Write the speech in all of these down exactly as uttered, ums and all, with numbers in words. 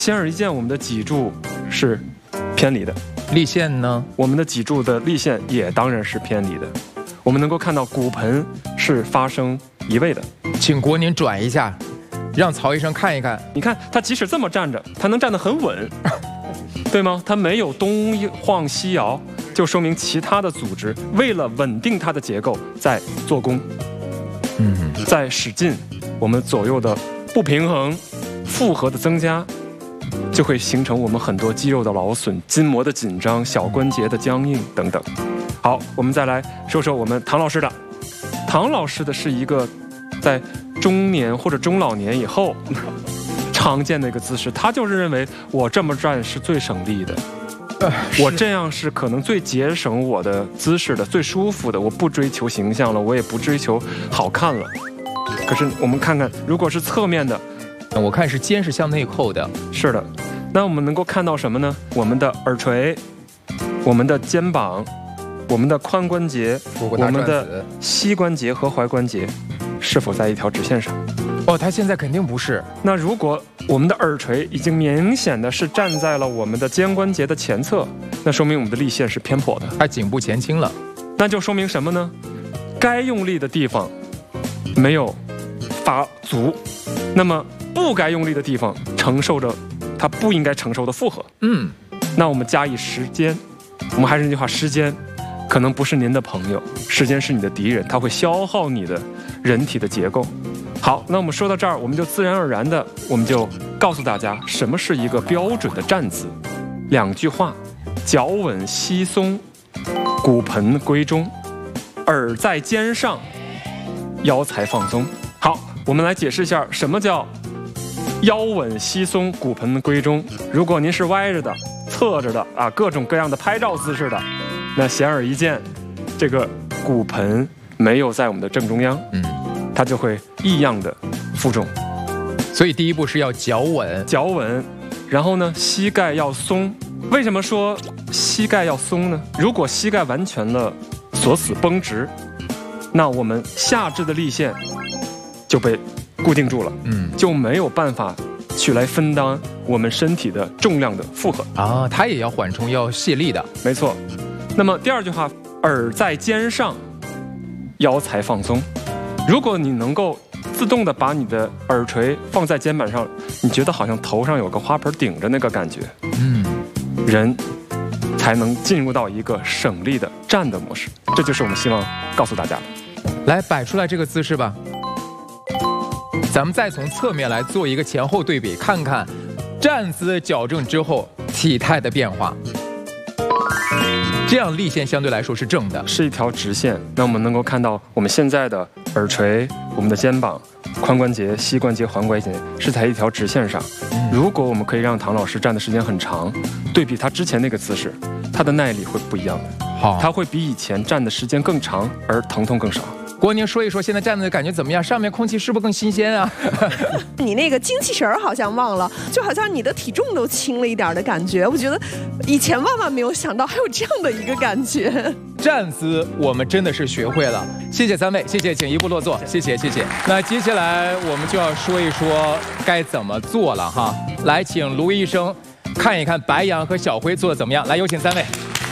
显而易见，我们的脊柱是偏离的。 立线呢？ 我们的脊柱的立线也当然是偏离的。我们能够看到骨盆是发生移位的。 请国您转一下，让曹医生看一看。 你看他即使这么站着，他能站得很稳，对吗？他没有东晃西摇，就说明其他的组织为了稳定它的结构在做功， 嗯， 在使劲。我们左右的不平衡、负荷的增加，就会形成我们很多肌肉的劳损、筋膜的紧张、小关节的僵硬等等。好，我们再来说说我们唐老师的。唐老师的是一个在中年或者中老年以后常见的一个姿势，他就是认为我这么站是最省力的，呃、我这样是可能最节省我的姿势的、最舒服的。我不追求形象了，我也不追求好看了。可是我们看看，如果是侧面的， 我看是肩是向内扣的。 是的，那我们能够看到什么呢？我们的耳垂、我们的肩膀、我们的髋关节、我们的膝关节和踝关节是否在一条直线上？ 哦，它现在肯定不是。 那如果我们的耳垂已经明显的是站在了我们的肩关节的前侧，那说明我们的立线是偏颇的， 它颈部前倾了。 那就说明什么呢？该用力的地方没有发足，那么不该用力的地方承受着它不应该承受的负荷。 嗯， 那我们加以时间，我们还是那句话，时间可能不是您的朋友，时间是你的敌人，它会消耗你的人体的结构。好，那我们说到这儿，我们就自然而然的，我们就告诉大家什么是一个标准的站姿。两句话：脚稳膝松，骨盆归中，耳在肩上，腰才放松。好，我们来解释一下什么叫腰稳膝松，骨盆归中。如果您是歪着的、侧着的啊，各种各样的拍照姿势的，那显而易见，这个骨盆没有在我们的正中央， 嗯， 它就会异样的负重。 所以第一步是要脚稳， 脚稳，然后呢，膝盖要松。为什么说膝盖要松呢？如果膝盖完全的锁死绷直，那我们下肢的立线就被固定住了， 嗯， 就没有办法去来分担我们身体的重量的负荷啊，它也要缓冲，要卸力的， 没错。那么第二句话，耳在肩上，腰才放松。如果你能够自动的把你的耳垂放在肩膀上，你觉得好像头上有个花盆顶着那个感觉， 嗯， 人才能进入到一个省力的站的模式。这就是我们希望告诉大家的。 来摆出来这个姿势吧。咱们再从侧面来做一个前后对比，看看站姿矫正之后体态的变化。这样立线相对来说是正的， 是一条直线。那我们能够看到我们现在的耳垂、我们的肩膀、髋关节、膝关节、踝关节是在一条直线上。如果我们可以让唐老师站的时间很长，对比他之前那个姿势，他的耐力会不一样的。 好， 他会比以前站的时间更长，而疼痛更少。 郭宁说一说现在站的感觉怎么样？上面空气是不是更新鲜啊？ 你那个精气神儿好像忘了，就好像你的体重都轻了一点的感觉。我觉得以前万万没有想到还有这样的一个感觉。 站姿我们真的是学会了，谢谢三位，谢谢，请一步落座，谢谢谢谢。那接下来我们就要说一说该怎么做了哈。来，请卢医生看一看白杨和小辉做的怎么样。来，有请三位。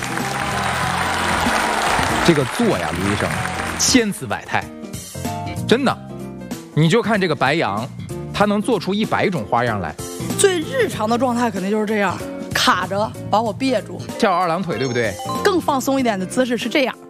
这个做呀，卢医生。千姿百态，真的，你就看这个白杨，他能做出一百种花样来。 最日常的状态肯定就是这样，卡着把我憋住， 跳二郎腿，对不对？ 更放松一点的姿势是这样。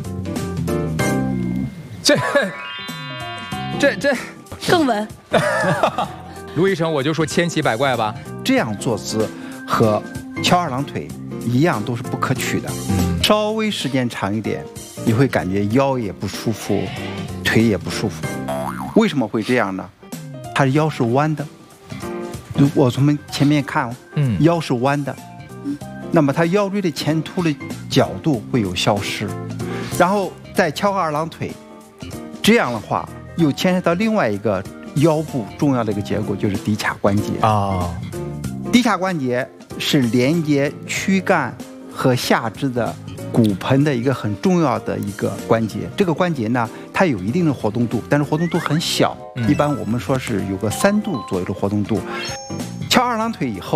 这，这这更稳。 卢医生，我就说千奇百怪吧。 这样坐姿和翘二郎腿一样，都是不可取的。嗯，稍微时间长一点。你会感觉腰也不舒服，腿也不舒服。为什么会这样呢？它的腰是弯的。我从前面看，嗯，腰是弯的，那么它腰椎的前凸的角度会有消失，然后再翘二郎腿，这样的话又牵涉到另外一个腰部重要的一个结构，就是骶髂关节啊。骶髂关节是连接躯干和下肢的骨盆的一个很重要的一个关节。这个关节呢，它有一定的活动度，但是活动度很小，一般我们说是有个三度左右的活动度。翘二郎郎腿以后。